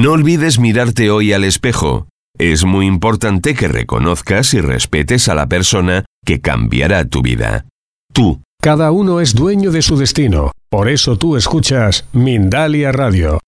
No olvides mirarte hoy al espejo. Es muy importante que reconozcas y respetes a la persona que cambiará tu vida. Tú. Cada uno es dueño de su destino. Por eso tú escuchas Mindalia Radio.